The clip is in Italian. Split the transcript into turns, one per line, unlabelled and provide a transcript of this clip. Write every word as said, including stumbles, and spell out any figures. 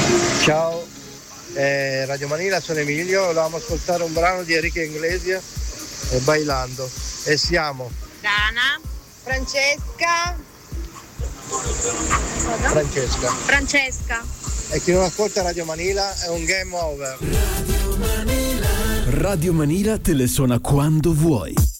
Ciao, eh, Radio Manila, sono Emilio, volevamo ascoltare un brano di Enrique Iglesias e Bailando. E siamo
Dana, Francesca,
Francesca.
Francesca.
E chi non ascolta Radio Manila è un game over.
Radio Manila te le suona quando vuoi.